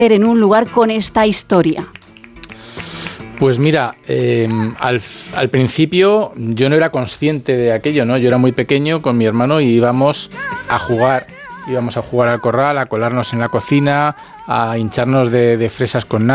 en un lugar con esta historia? Pues mira, al principio yo no era consciente de aquello, ¿no? Yo era muy pequeño con mi hermano y íbamos a jugar al corral, a colarnos en la cocina, a hincharnos de fresas con